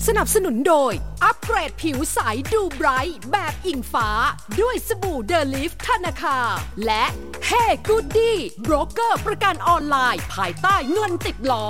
นับสนุนโดยอัปเกรดผิวใสดูไบรท์แบบอิงฟ้าด้วยสบู่เดลิฟธนาคารและเฮ้กูดดี้โบรกเกอร์ประกันออนไลน์ภายใต้เงินติดล้อ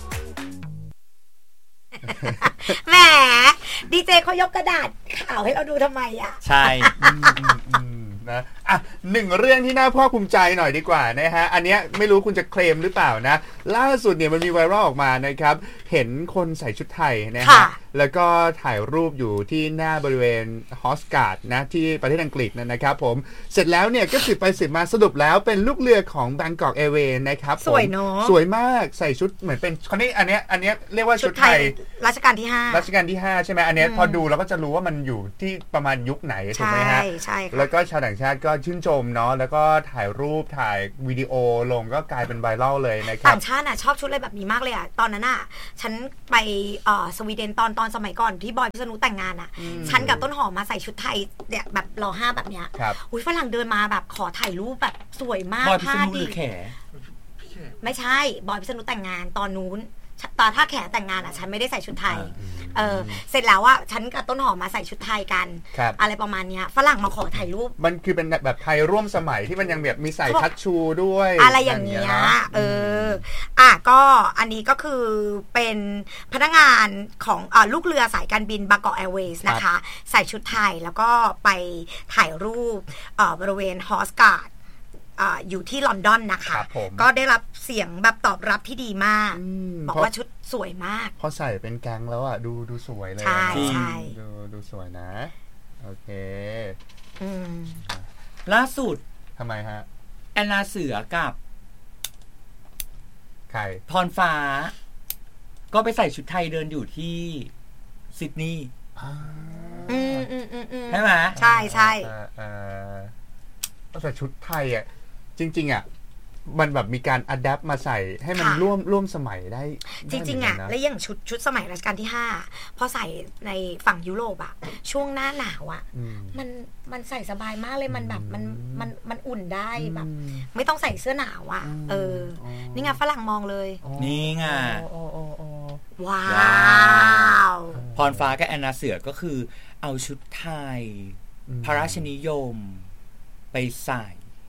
แหมดีเจเขายกกระดาษข่าวให้เราดูทำไมอ่ะใช่นะอ่ะหนึ่งเรื่องที่น่าภาคภูมิใจหน่อยดีกว่านะฮะอันเนี้ยไม่รู้คุณจะเคลมหรือเปล่านะล่าสุดเนี่ยมันมีไวรัลออกมานะครับเห็นคนใส่ชุดไทยนะฮะแล้วก็ถ่ายรูปอยู่ที่หน้าบริเวณฮอสการ์ดนะที่ประเทศอังกฤษนะครับผมเสร็จแล้วเนี่ยก็สืบไปสืบมาสรุปแล้วเป็นลูกเรือของ Bangkok Airways นะครับสวยเนาะสวยมากใส่ชุดเหมือนเป็นคนนี้อันเนี้ยเรียกว่าชุดไทยรัชกาลที่ 5ใช่ไหมอันเนี้ยพอดูเราก็จะรู้ว่ามันอยู่ที่ประมาณยุคไหนถูกไหมฮะใช่แล้วก็ชาวต่างชาติก็ชื่นชมเนาะแล้วก็ถ่ายรูปถ่ายวิดีโอลงก็กลายเป็นไวรัลเลยนะครับต่างชาติน่ะชอบชุดอะไรแบบนี้มากเลยอ่ะตอนนั้นน่ะฉันไปสวีเดนตอนสมัยก่อนที่บอยพิษณุแต่งงานอ่ะฉันกับต้นหอมมาใส่ชุดไทยเนี่ยแบบรอ5แบบเนี้ยอุ้ยฝรั่งเดินมาแบบขอถ่ายรูปแบบสวยมากบอยพิษณุหรือแขไม่ใช่บอยพิษณุแต่งงานตอนนู้นตอนถ้าแขแต่งงานอ่ะฉันไม่ได้ใส่ชุดไทยเสร็จแล้วว่าฉันกับต้นหอมมาใส่ชุดไทยกันอะไรประมาณนี้ฝรั่งมาขอถ่ายรูปมันคือเป็นแบบไทยร่วมสมัยที่มันยังแบบมีใส่ทัชชูด้วยอะไรอย่างเงี้ยก็อันนี้ก็คือเป็นพนักงานของลูกเรือสายการบิน Bangkok Airways นะคะใส่ชุดไทยแล้วก็ไปถ่ายรูปบริเวณฮอสการ์ดอยู่ที่ลอนดอนนะคะก็ได้รับเสียงแบบตอบรับที่ดีมากบอกว่าชุดสวยมากพอใส่เป็นแก๊งแล้วอ่ะดูสวยเลยใช่ดูสวยนะโอเคล่าสุดทำไมฮะแอนนาเสือกับใครพรฟ้าก็ไปใส่ชุดไทยเดินอยู่ที่ซิดนีย์ใช่ไหมใช่ใส่ชุดไทยอ่ะจริงๆอ่ะมันแบบมีการอัดแอปมาใส่ให้มันร่วมสมัยได้จริงๆอ่ะและอย่างชุดสมัยรัชกาลที่5พอใส่ในฝั่งยุโรปอ่ะช่วงหน้าหนาวอ่ะมันใส่สบายมากเลยมันแบบมันอุ่นได้แบบไม่ต้องใส่เสื้อหนาวอ่ะนี่ไงฝรั่งมองเลยนี่ไงว้าวพรฟ้ากับแอนนาเสือก็คือเอาชุดไทยพระราชนิยมไปใส่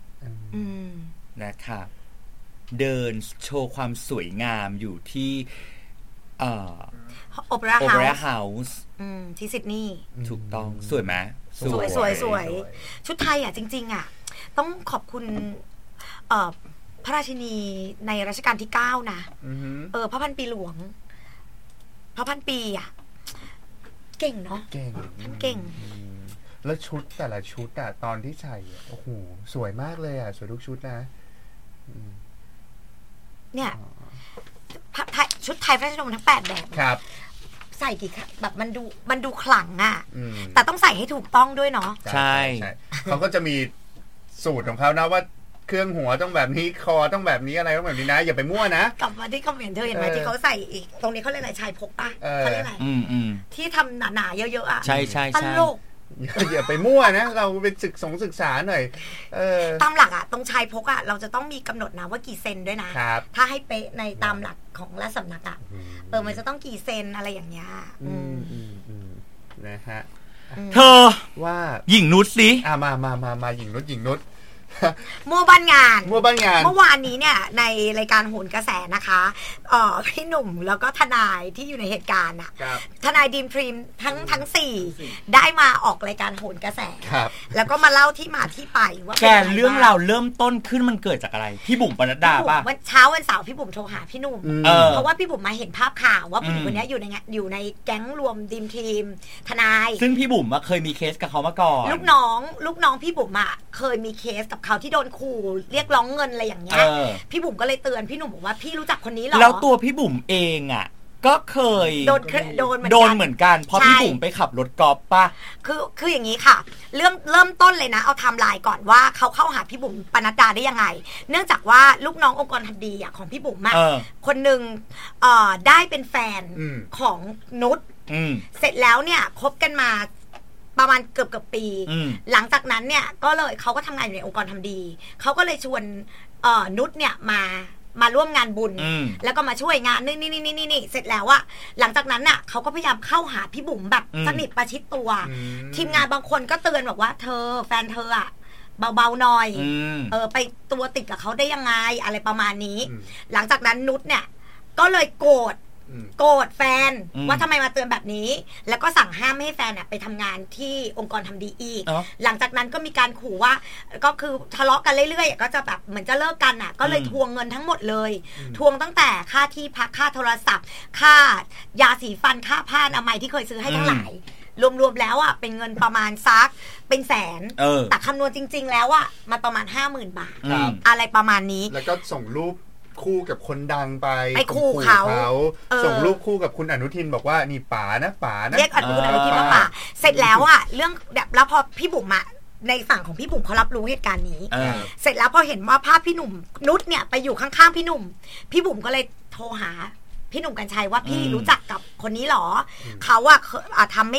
นะครับเดินโชว์ความสวยงามอยู่ที่โอเปร่าเฮาส์ที่ซิดนีย์ถูกต้องสวยไหมสวยชุดไทยอ่ะจริงๆอ่ะต้องขอบคุณพระราชินีในรัชกาลที่9นะพระพันปีหลวงพระพันปีอ่ะเก่งเนาะท่านเก่งแล้วชุดแต่ละชุดอะตอนที่ใส่โอ้โหสวยมากเลยอะสวยทุกชุดนะเนี่ยชุดไทยพระราชทานทั้ง8แบบครับใส่กี่แบบมันดูขลังอะแต่ต้องใส่ให้ถูกต้องด้วยเนาะใช่เขาก็จะมีสูตรของเขานะว่าเครื่องหัวต้องแบบนี้คอต้องแบบนี้อะไรต้องแบบนี้นะอย่าไปมั่วนะกลับมาที่คอมเมนต์เธอเห็นไหมที่เขาใส่อีกตรงนี้เขาเรียกอะไรชายพกป่ะเขาเรียกอะไรที่ทำหนาๆเยอะๆอะใช่ตลกอย่าไปมั่วนะเราเป็นศึกษาหน่อยตามหลักอ่ะตรงชายพกอ่ะเราจะต้องมีกำหนดนะว่ากี่เซนด้วยนะถ้าให้เป๊ะในตามหลักของราชสำนักอ่ะมันจะต้องกี่เซนอะไรอย่างเงี้ยนะฮะเธอว่าหญิงนุชสิมาหญิงนุชมัวบ้านงานเมื่อวานนี้เนี่ยในรายการโหนกระแสนะคะพี่หนุ่มแล้วก็ทนายที่อยู่ในเหตุการณ์อ่ะทนายดีมพรีมทั้ง4ได้มาออกรายการโหนกระแสแล้วก็มาเล่าที่มาที่ไปว่าแกเรื่องราวเริ่มต้นขึ้นมันเกิดจากอะไรพี่บุ๋มปนัดดาป่ะวันเช้าวันเสาร์พี่บุ๋มโทรหาพี่หนุ่มเพราะว่าพี่บุ๋มมาเห็นภาพข่าวว่าผู้หญิงคนนี้อยู่ในแก๊งรวมดีมทีมทนายซึ่งพี่บุ๋มเคยมีเคสกับเขามาก่อนลูกน้องพี่บุ๋มเคยมีเคสกับเขาที่โดนขู่เรียกร้องเงินอะไรอย่างเงี้ยพี่บุ๋มก็เลยเตือนพี่หนุ่มบอกว่าพี่รู้จักคนนี้หรอแล้วตัวพี่บุ๋มเองอ่ะก็เคยโดนเหมือนกันเพราะพี่บุ๋มไปขับรถกอล์ฟป่ะคืออย่างนี้ค่ะเริ่มต้นเลยนะเอาไทม์ไลน์ก่อนว่าเขาเข้าหาพี่บุ๋มปนัดดาได้ยังไงเนื่องจากว่าลูกน้ององค์กรทำดีของพี่บุ๋มคนนึงได้เป็นแฟนของนุชเสร็จแล้วเนี่ยคบกันมาประมาณเกือบปีหลังจากนั้นเนี่ยก็เลยเขาก็ทำงานอยู่ในองค์กรทำดีเขาก็เลยชวนนุชเนี่ยมาร่วมงานบุญอืมแล้วก็มาช่วยงานนี่เสร็จแล้วอะหลังจากนั้นอะเขาก็พยายามเข้าหาพี่บุ๋มแบบสนิทประชิดตัว ทีมงานบางคนก็เตือนบอกว่าเธอแฟนเธออะเบาๆหน่อยไปตัวติดกับเขาได้ยังไงอะไรประมาณนี้ หลังจากนั้นนุชเนี่ยก็เลยโกรธแฟนว่าทำไมมาเตือนแบบนี้แล้วก็สั่งห้ามไม่ให้แฟนไปทำงานที่องค์กรทำดีอีกหลังจากนั้นก็มีการขู่ว่าก็คือทะเลาะกันเรื่อยๆก็จะแบบเหมือนจะเลิกกันอ่ะก็เลยทวงเงินทั้งหมดเลยทวงตั้งแต่ค่าที่พักค่าโทรศัพท์ค่ายาสีฟันค่าผ้าอนามัยที่เคยซื้อให้ทั้งหลายรวมๆแล้วอ่ะเป็นเงินประมาณซักเป็นแสนแต่คำนวณจริงๆแล้วอ่ะมาประมาณ 50,000 บาทอะไรประมาณนี้แล้วก็ส่งรูปคู่กับคนดังไปคู่เขาส่งรูปคู่กับคุณอนุทินบอกว่านี่ป๋านะเรียกคุณอนุทินว่าป๋าเสร็จแล้วอ่ะเรื่องแบบแล้วพอพี่บุ๋มอ่ะในฝั่งของพี่บุ๋มเขารับรู้เหตุการณ์นี้เสร็จแล้วพอเห็นว่าภาพพี่หนุ่มนุชเนี่ยไปอยู่ข้างๆพี่หนุ่มพี่บุ๋มก็เลยโทรหาพี่หนุ่มกรรชัยว่าพี่รู้จักกับคนนี้หรอเขาอ่ะทำไม่